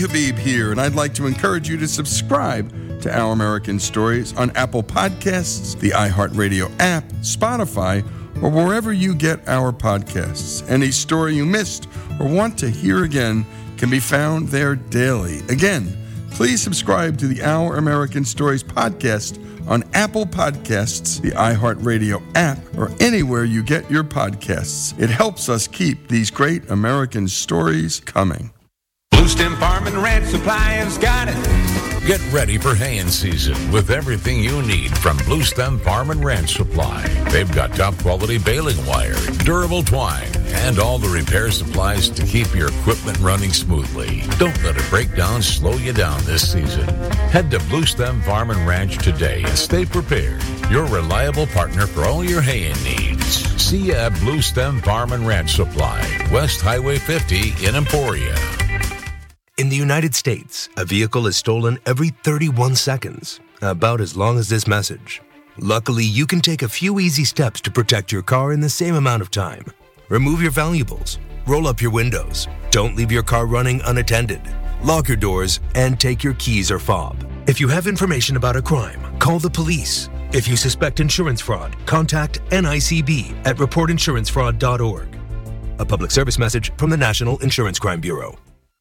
Habib here, and I'd like to encourage you to subscribe to Our American Stories on Apple Podcasts, the iHeartRadio app, Spotify, or wherever you get our podcasts. Any story you missed or want to hear again can be found there daily. Again, please subscribe to the Our American Stories podcast on Apple Podcasts, the iHeartRadio app, or anywhere you get your podcasts. It helps us keep these great American stories coming. Blue Stem Farm and Ranch Supply has got it. Get ready for haying season with everything you need from Blue Stem Farm and Ranch Supply. They've got top quality baling wire, durable twine, and all the repair supplies to keep your equipment running smoothly. Don't let a breakdown slow you down this season. Head to Blue Stem Farm and Ranch today and stay prepared. Your reliable partner for all your haying needs. See you at Blue Stem Farm and Ranch Supply, West Highway 50 in Emporia. In the United States, a vehicle is stolen every 31 seconds, about as long as this message. Luckily, you can take a few easy steps to protect your car in the same amount of time. Remove your valuables, roll up your windows, don't leave your car running unattended, lock your doors, and take your keys or fob. If you have information about a crime, call the police. If you suspect insurance fraud, contact NICB at reportinsurancefraud.org. A public service message from the National Insurance Crime Bureau.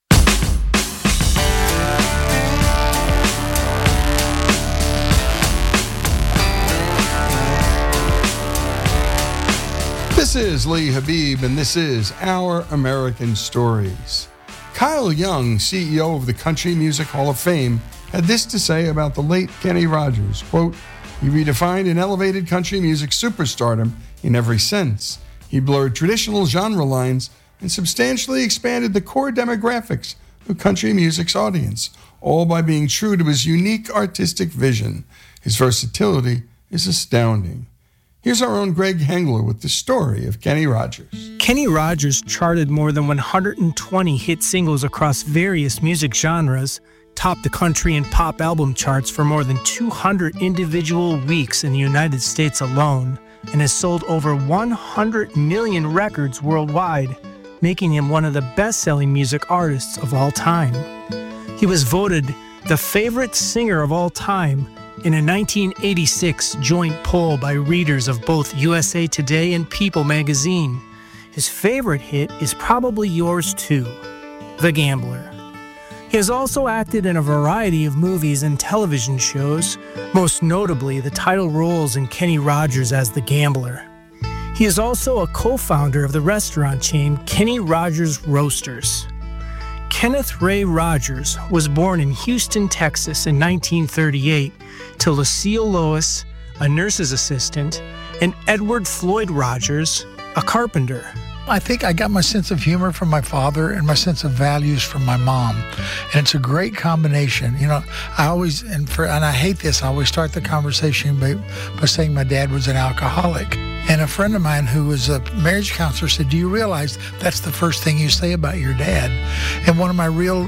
This is Lee Habib, and this is Our American Stories. Kyle Young, CEO of the Country Music Hall of Fame, had this to say about the late Kenny Rogers. Quote, "He redefined and elevated country music superstardom in every sense. He blurred traditional genre lines and substantially expanded the core demographics of country music's audience, all by being true to his unique artistic vision. His versatility is astounding." Here's our own Greg Hengler with the story of Kenny Rogers. Kenny Rogers charted more than 120 hit singles across various music genres, topped the country and pop album charts for more than 200 individual weeks in the United States alone, and has sold over 100 million records worldwide, making him one of the best-selling music artists of all time. He was voted the favorite singer of all time in a 1986 joint poll by readers of both USA Today and People magazine. His favorite hit is probably yours too, The Gambler. He has also acted in a variety of movies and television shows, most notably the title roles in Kenny Rogers as The Gambler. He is also a co-founder of the restaurant chain Kenny Rogers Roasters. Kenneth Ray Rogers was born in Houston, Texas in 1938 to Lucille Lois, a nurse's assistant, and Edward Floyd Rogers, a carpenter. I think I got my sense of humor from my father and my sense of values from my mom. And it's a great combination. You know, I always, and I hate this, I always start the conversation by saying my dad was an alcoholic. And a friend of mine who was a marriage counselor said, "Do you realize that's the first thing you say about your dad?" And one of my real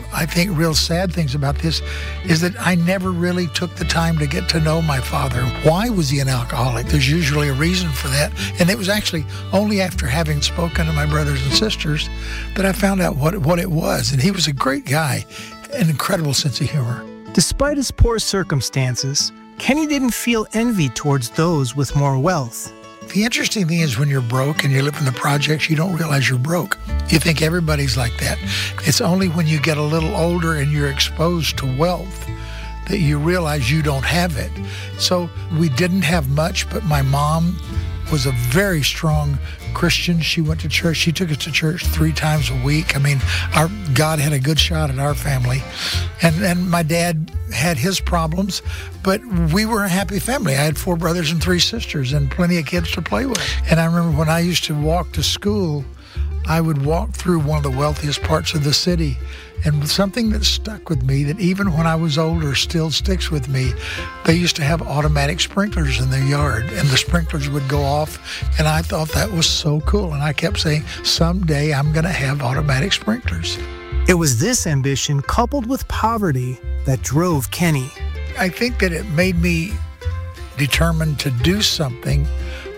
sad things about this is that I never really took the time to get to know my father. Why was he an alcoholic? There's usually a reason for that. And it was actually only after having spoken to my brothers and sisters that I found out what it was. And he was a great guy, an incredible sense of humor. Despite his poor circumstances, Kenny didn't feel envy towards those with more wealth. The interesting thing is when you're broke and you live in the projects, you don't realize you're broke. You think everybody's like that. It's only when you get a little older and you're exposed to wealth that you realize you don't have it. So we didn't have much, but my mom was a very strong Christian. She went to church. She took us to church 3 times a week. I mean, our God had a good shot at our family. And my dad had his problems, but we were a happy family. I had 4 brothers and 3 sisters and plenty of kids to play with. And I remember when I used to walk to school, I would walk through one of the wealthiest parts of the city. And something that stuck with me, that even when I was older still sticks with me, they used to have automatic sprinklers in their yard, and the sprinklers would go off, and I thought that was so cool. And I kept saying, someday I'm going to have automatic sprinklers. It was this ambition, coupled with poverty, that drove Kenny. I think that it made me determined to do something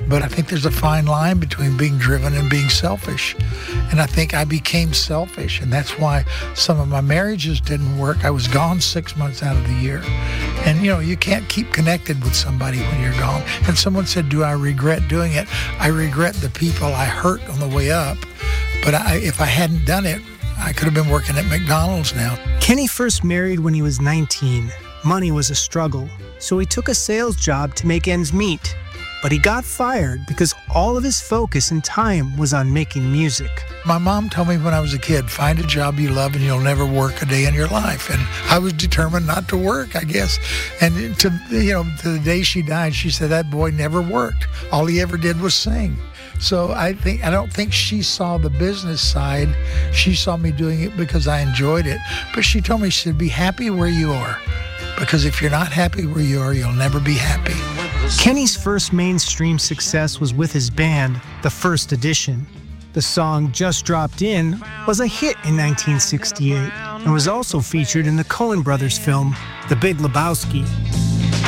But I think there's a fine line between being driven and being selfish. And I think I became selfish, and that's why some of my marriages didn't work. I was gone 6 months out of the year. And, you can't keep connected with somebody when you're gone. And someone said, do I regret doing it? I regret the people I hurt on the way up. But if I hadn't done it, I could have been working at McDonald's now. Kenny first married when he was 19. Money was a struggle, so he took a sales job to make ends meet. But he got fired because all of his focus and time was on making music. My mom told me when I was a kid, find a job you love and you'll never work a day in your life. And I was determined not to work, I guess. And to the day she died, she said that boy never worked. All he ever did was sing. So I don't think she saw the business side. She saw me doing it because I enjoyed it. But she told me, she said, be happy where you are. Because if you're not happy where you are, you'll never be happy. Kenny's first mainstream success was with his band, The First Edition. The song Just Dropped In was a hit in 1968 and was also featured in the Coen Brothers film, The Big Lebowski.